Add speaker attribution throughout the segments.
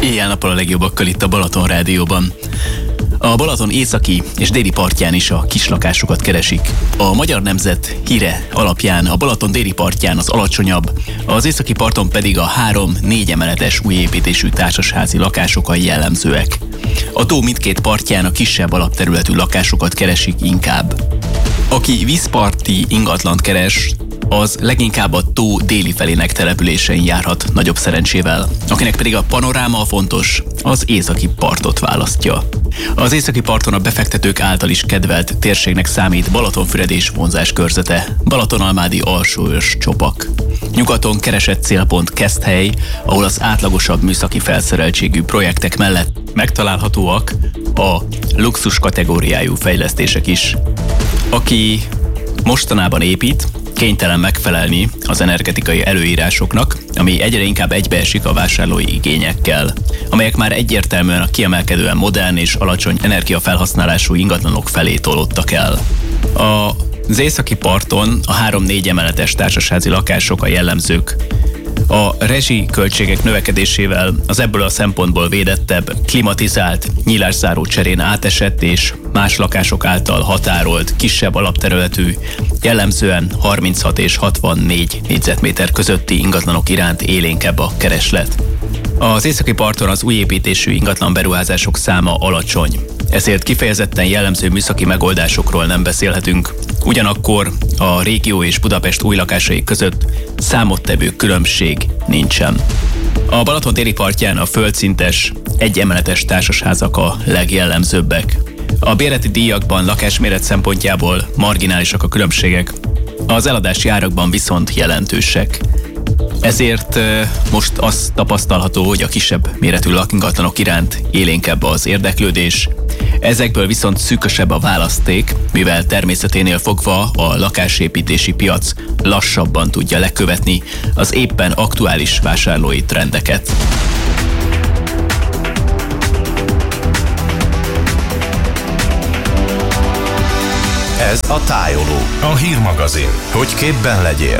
Speaker 1: Éjjel-nappal a legjobbakkal itt a Balaton Rádióban. A Balaton északi és déli partján is a kislakásokat keresik. A Magyar Nemzet híre alapján a Balaton déli partján az alacsonyabb, az északi parton pedig a 3-4 emeletes új építésű társasházi lakások a jellemzőek. A tó mindkét partján a kisebb alapterületű lakásokat keresik inkább. Aki vízparti ingatlant keres, az leginkább a tó déli felének településein járhat nagyobb szerencsével. Akinek pedig a panoráma fontos, az északi partot választja. Az északi parton a befektetők által is kedvelt térségnek számít Balatonfüred és vonzás körzete, Balatonalmádi alsóörs csopak. Nyugaton keresett célpont Keszthely, ahol az átlagosabb műszaki felszereltségű projektek mellett megtalálhatóak a luxus kategóriájú fejlesztések is. Aki mostanában épít, kénytelen megfelelni az energetikai előírásoknak, ami egyre inkább egybeesik a vásárlói igényekkel, amelyek már egyértelműen a kiemelkedően modern és alacsony energiafelhasználású ingatlanok felé tolódtak el. Az északi parton a 3-4 emeletes társasházi lakások a jellemzők. A rezsiköltségek növekedésével az ebből a szempontból védettebb, klimatizált, nyílászáró cserén átesett és más lakások által határolt, kisebb alapterületű, jellemzően 36 és 64 négyzetméter közötti ingatlanok iránt élénkebb a kereslet. Az északi parton az új építésű ingatlan beruházások száma alacsony, ezért kifejezetten jellemző műszaki megoldásokról nem beszélhetünk. Ugyanakkor a régió és Budapest új lakásai között számottevő különbség nincsen. A Balaton déli partján a földszintes, egyemeletes társasházak a legjellemzőbbek. A bérleti díjakban lakásméret szempontjából marginálisak a különbségek, az eladási árakban viszont jelentősek. Ezért most az tapasztalható, hogy a kisebb méretű lakingatlanok iránt élénkebb az érdeklődés. Ezekből viszont szűkösebb a választék, mivel természeténél fogva a lakásépítési piac lassabban tudja lekövetni az éppen aktuális vásárlói trendeket.
Speaker 2: Ez a Tájoló, a hírmagazin, hogy képben legyél.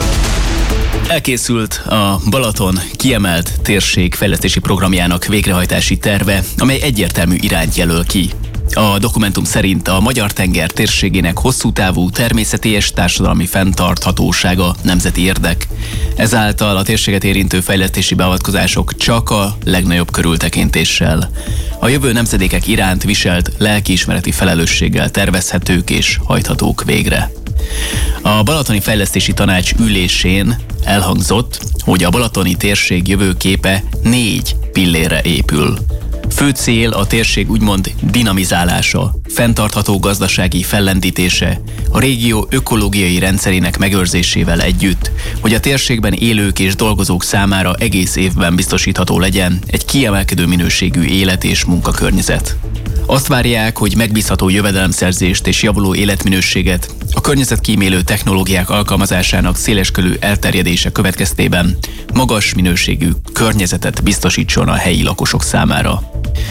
Speaker 1: Elkészült a Balaton kiemelt térség fejlesztési programjának végrehajtási terve, amely egyértelmű irányt jelöl ki. A dokumentum szerint a Magyar-tenger térségének hosszú távú természeti és társadalmi fenntarthatósága nemzeti érdek. Ezáltal a térséget érintő fejlesztési beavatkozások csak a legnagyobb körültekintéssel, a jövő nemzedékek iránt viselt lelkiismereti felelősséggel tervezhetők és hajthatók végre. A Balatoni Fejlesztési Tanács ülésén elhangzott, hogy a balatoni térség jövőképe 4 pillérre épül. Fő cél a térség úgymond dinamizálása, fenntartható gazdasági fellendítése, a régió ökológiai rendszerének megőrzésével együtt, hogy a térségben élők és dolgozók számára egész évben biztosítható legyen egy kiemelkedő minőségű élet és munkakörnyezet. Azt várják, hogy megbízható jövedelemszerzést és javuló életminőséget a környezetkímélő technológiák alkalmazásának széleskörű elterjedése következtében magas minőségű környezetet biztosítson a helyi lakosok számára.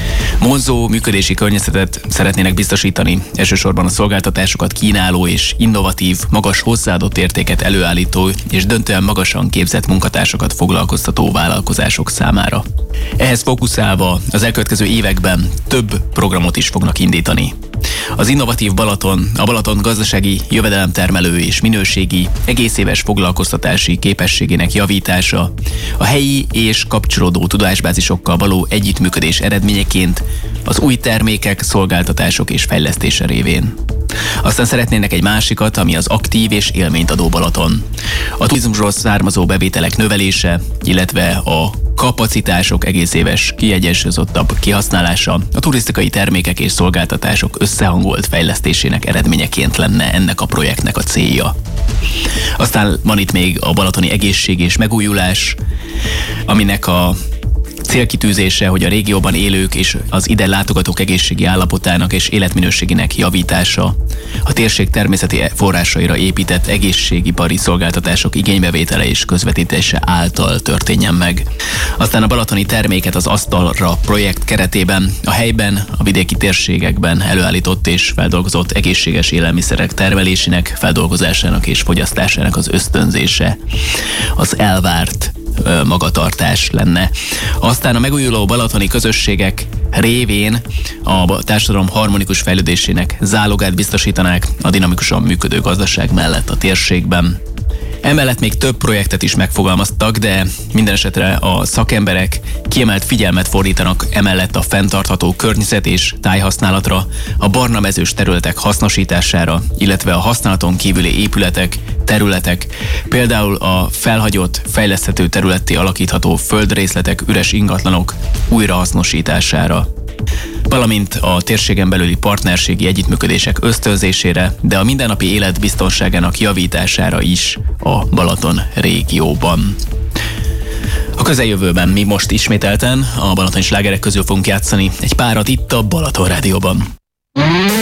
Speaker 1: Vonzó működési környezetet szeretnének biztosítani, elsősorban a szolgáltatásokat kínáló és innovatív, magas hozzáadott értéket előállító és döntően magasan képzett munkatársakat foglalkoztató vállalkozások számára. Ehhez fókuszálva az elkövetkező években több programot is fognak indítani. Az innovatív Balaton, a Balaton gazdasági jövedelemtermelő és minőségi, egészéves foglalkoztatási képességének javítása, a helyi és kapcsolódó tudásbázisokkal való együttműködés eredményeként, az új termékek, szolgáltatások és fejlesztése révén. Aztán szeretnének egy másikat, ami az aktív és élményt adó Balaton. A turizmusról származó bevételek növelése, illetve a kapacitások egészéves, kiegyensúlyozottabb kihasználása a turisztikai termékek és szolgáltatások összehangolt fejlesztésének eredményeként lenne ennek a projektnek a célja. Aztán van itt még a balatoni egészség és megújulás, aminek a célkitűzése, hogy a régióban élők és az ide látogatók egészségi állapotának és életminőségének javítása, a térség természeti forrásaira épített egészségipari szolgáltatások igénybevétele és közvetítése által történjen meg. Aztán a balatoni terméket az asztalra projekt keretében a helyben, a vidéki térségekben előállított és feldolgozott egészséges élelmiszerek termelésének, feldolgozásának és fogyasztásának az ösztönzése. Az elvárt magatartás lenne. Aztán a megújuló balatoni közösségek révén a társadalom harmonikus fejlődésének zálogát biztosítanák a dinamikusan működő gazdaság mellett a térségben. Emellett még több projektet is megfogalmaztak, de minden esetre a szakemberek kiemelt figyelmet fordítanak emellett a fenntartható környezet és tájhasználatra, a barna mezős területek hasznosítására, illetve a használaton kívüli épületek, területek, például a felhagyott, fejleszthető területté alakítható földrészletek, üres ingatlanok újrahasznosítására, valamint a térségen belüli partnerségi együttműködések ösztönzésére, de a mindennapi élet biztonságának javítására is a Balaton régióban. A közeljövőben mi most ismételten a balatoni slágerek közül fogunk játszani egy párat itt a Balaton Rádióban.